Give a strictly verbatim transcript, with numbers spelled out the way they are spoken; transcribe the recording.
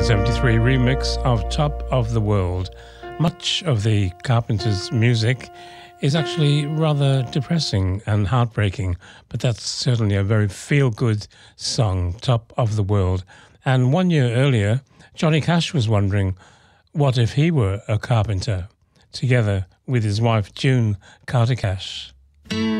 seventy-three remix of Top of the World. Much of the Carpenters' music is actually rather depressing and heartbreaking, but that's certainly a very feel-good song, Top of the World. And one year earlier, Johnny Cash was wondering, what if he were a carpenter, together with his wife June Carter Cash.